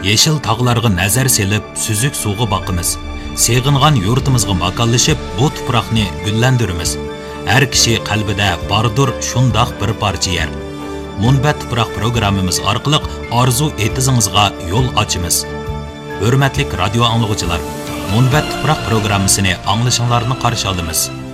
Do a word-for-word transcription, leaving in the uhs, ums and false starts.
Yeşil tağlarga nazar selip, süzük suğu bakımız. Seğingan yurtimizga makallaşıp, bu tuproqni gullandirimiz. Her kişi qalbida bardır şundaq bir parça yer. Munbat tuproq programmamiz orqali arzu etizingizga yo'l ochamiz. Hurmatli radio anglag'uchilar, Munbat tuproq programmasini anglashinglarni qarshi olamiz.